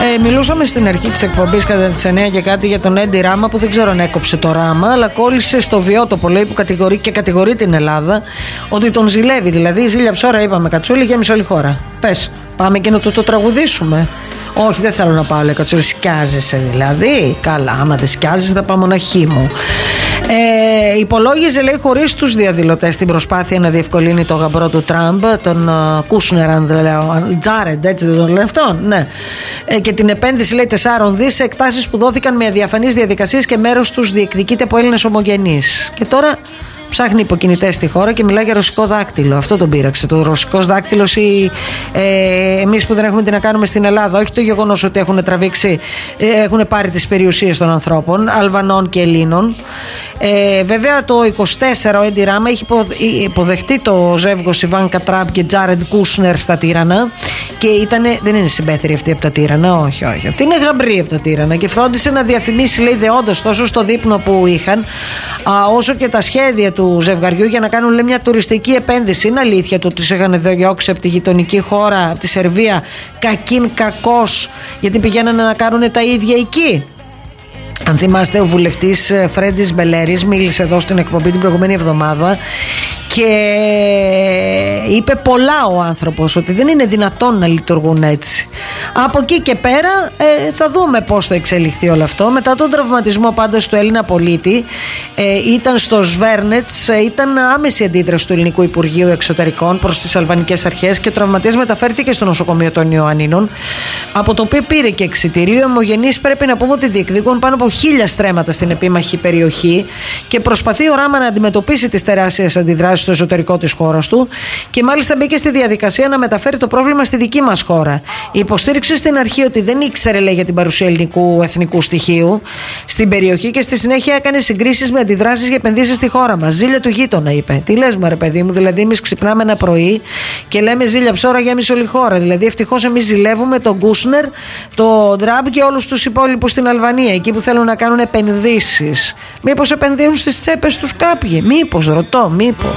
Μιλούσαμε στην αρχή της εκπομπής κατά τις 9 και κάτι για τον Έντι Ράμα, που δεν ξέρω αν έκοψε το ράμα, αλλά κόλλησε στο βιότοπο, λέει, που κατηγορεί την Ελλάδα ότι τον ζηλεύει. Δηλαδή η Ζήλια Ψώρα, είπαμε, Κατσούλη, γέμισε όλη η χώρα. Πες, πάμε και να το τραγουδήσουμε. Όχι, δεν θέλω να πάω, λέει Κατσούλη. Σκιάζεσαι δηλαδή? Καλά, άμα δεν σκιάζεσαι θα πάω μοναχή μου. Υπολόγιζε, λέει, χωρίς τους διαδηλωτές την προσπάθεια να διευκολύνει το γαμπρό του Τραμπ, τον Κούσνερ, αν δεν λέω, Τζάρεντ, έτσι δεν τον λέει αυτόν, ναι. Και την επένδυση, λέει, 4 δις σε εκτάσεις που δόθηκαν με αδιαφανείς διαδικασίες και μέρος τους διεκδικείται από Έλληνες ομογενείς. Και τώρα ψάχνει υποκινητές στη χώρα και μιλάει για ρωσικό δάκτυλο. Αυτό τον πείραξε. Το ρωσικό δάκτυλο ή εμείς που δεν έχουμε τι να κάνουμε στην Ελλάδα. Όχι το γεγονός ότι έχουν τραβήξει, έχουν πάρει τις περιουσίες των ανθρώπων, Αλβανών και Ελλήνων. Βέβαια το 24 ο Έντι Ράμα έχει υποδεχτεί το ζεύγος Ιβάνκα Τραμπ και Τζάρεντ Κούσνερ στα Τύρανα. Και δεν είναι συμπέθερη αυτή από τα Τύρανα, όχι. Αυτή είναι γαμπρή από τα Τύρανα. Και φρόντισε να διαφημίσει, λέει, δεόντως τόσο στο δείπνο που είχαν, όσο και τα σχέδια του ζευγαριού για να κάνουν, λέει, μια τουριστική επένδυση. Είναι αλήθεια το ότι τους είχαν διώξει από τη γειτονική χώρα, από τη Σερβία, κακήν κακός, γιατί πηγαίνανε να κάνουν τα ίδια εκεί. Αν θυμάστε, ο βουλευτής Φρέντις Μπελέρης μίλησε εδώ στην εκπομπή την προηγούμενη εβδομάδα και είπε πολλά ο άνθρωπος, ότι δεν είναι δυνατόν να λειτουργούν έτσι. Από εκεί και πέρα θα δούμε πώς θα εξελιχθεί όλο αυτό. Μετά τον τραυματισμό πάντως του Έλληνα πολίτη, ήταν στο Σβέρνετς, ήταν άμεση αντίδραση του Ελληνικού Υπουργείου Εξωτερικών προς τις αλβανικές αρχές και ο τραυματίας μεταφέρθηκε στο νοσοκομείο των Ιωαννίνων, από το οποίο πήρε και εξιτήριο. Οι ομογενείς, πρέπει να πούμε, ότι διεκδικούν πάνω από 1.000 στρέμματα στην επίμαχη περιοχή και προσπαθεί ο Ράμα να αντιμετωπίσει τις τεράστιες αντιδράσεις στο εσωτερικό της χώρας του και μάλιστα μπήκε στη διαδικασία να μεταφέρει το πρόβλημα στη δική μας χώρα. Υποστήριξε στην αρχή ότι δεν ήξερε, λέει, για την παρουσία ελληνικού εθνικού στοιχείου στην περιοχή και στη συνέχεια έκανε συγκρίσεις με αντιδράσεις για επενδύσεις στη χώρα μας. Ζήλια του γείτονα, είπε. Τι λες, μωρέ παιδί μου, δηλαδή εμείς ξυπνάμε ένα πρωί και λέμε Ζήλια Ψώρα για μισή όλη χώρα. Δηλαδή ευτυχώς εμείς ζηλεύουμε τον Κούσνερ, τον Τραμπ και όλους τους υπόλοιπους στην Αλβανία, εκεί που θέλουν να κάνουν επενδύσεις. Μήπως επενδύουν στις τσέπες τους κάποιοι? Μήπως, ρωτώ, μήπως.